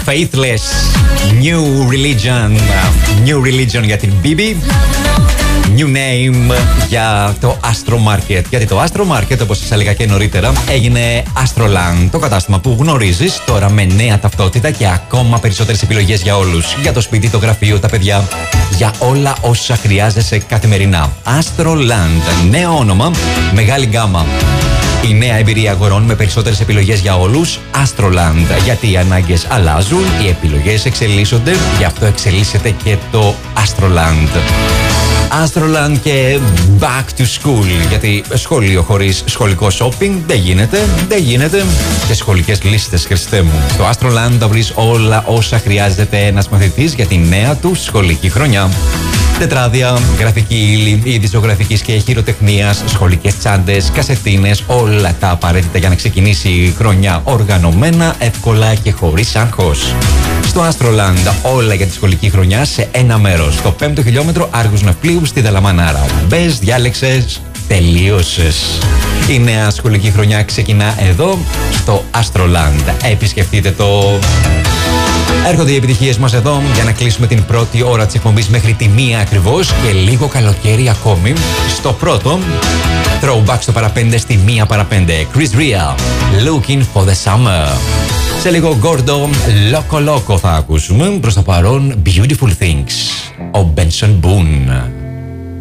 Faithless, New Religion για την Bibi. New name για το Astro Market. Γιατί το Astro Market, όπως σας έλεγα και νωρίτερα, έγινε Astroland. Το κατάστημα που γνωρίζεις τώρα με νέα ταυτότητα και ακόμα περισσότερες επιλογές για όλους. Για το σπίτι, το γραφείο, τα παιδιά. Για όλα όσα χρειάζεσαι καθημερινά. Astroland. Νέο όνομα, μεγάλη γκάμα. Η νέα εμπειρία αγορών με περισσότερες επιλογές για όλους. Astroland. Γιατί οι ανάγκες αλλάζουν, οι επιλογές εξελίσσονται. Γι' αυτό εξελίσσεται και το Astroland. Astroland και back to school. Γιατί σχολείο χωρίς σχολικό shopping δεν γίνεται. Και σχολικές λίστες, Χριστέ μου. Στο Astroland θα βρεις όλα όσα χρειάζεται ένας μαθητής για τη νέα του σχολική χρονιά. Τετράδια, γραφική ύλη, είδη ζωγραφικής και χειροτεχνίας, σχολικές τσάντες, κασετίνες, όλα τα απαραίτητα για να ξεκινήσει η χρονιά οργανωμένα, εύκολα και χωρίς άγχος. Στο Astroland, όλα για τη σχολική χρονιά σε ένα μέρος. Στο 5ο χιλιόμετρο Άργους Ναυπλίου στη Δαλαμανάρα. Μπες, διάλεξες, τελείωσες. Η νέα σχολική χρονιά ξεκινά εδώ, στο Astroland. Επισκεφτείτε το. Έρχονται οι επιτυχίες μας εδώ για να κλείσουμε την πρώτη ώρα της εκπομπής μέχρι τη 1 ακριβώς και λίγο καλοκαίρι ακόμη. Στο πρώτο, throwback στο παραπέντε στη 1 παραπέντε. Chris Ria, Looking for the Summer. Σε λίγο Gordo, Loco Loco θα ακούσουμε. Προς το παρόν, Beautiful Things. Ο Benson Boone.